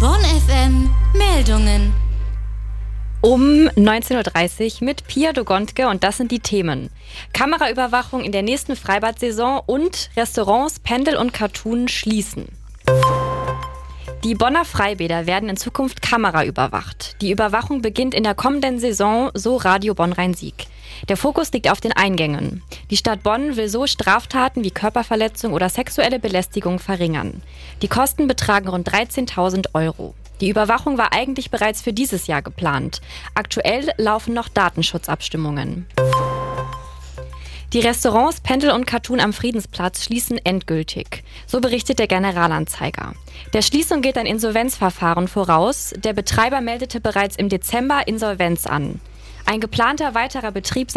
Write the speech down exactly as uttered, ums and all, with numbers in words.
Bonn F M Meldungen. Um neunzehn Uhr dreißig mit Pia Dogontke und das sind die Themen. Kameraüberwachung in der nächsten Freibad-Saison und Restaurants, Pendel und Cartoon schließen. Die Bonner Freibäder werden in Zukunft kameraüberwacht. Die Überwachung beginnt in der kommenden Saison, so Radio Bonn-Rhein-Sieg. Der Fokus liegt auf den Eingängen. Die Stadt Bonn will so Straftaten wie Körperverletzung oder sexuelle Belästigung verringern. Die Kosten betragen rund dreizehntausend Euro. Die Überwachung war eigentlich bereits für dieses Jahr geplant. Aktuell laufen noch Datenschutzabstimmungen. Die Restaurants Pendel und Cartoon am Friedensplatz schließen endgültig. So berichtet der Generalanzeiger. Der Schließung geht ein Insolvenzverfahren voraus. Der Betreiber meldete bereits im Dezember Insolvenz an. Ein geplanter weiterer Betrieb